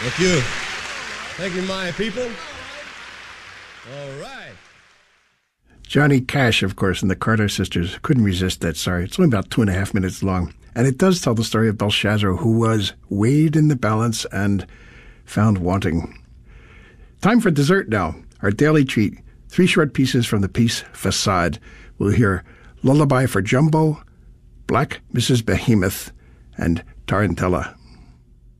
Thank you. Thank you, my people. All right. Johnny Cash, of course, and the Carter sisters couldn't resist that story. It's only about 2.5 minutes long. And it does tell the story of Belshazzar, who was weighed in the balance and found wanting. Time for dessert now. Our daily treat. 3 short pieces from the piece Facade. We'll hear Lullaby for Jumbo, Black Mrs. Behemoth, and Tarantella.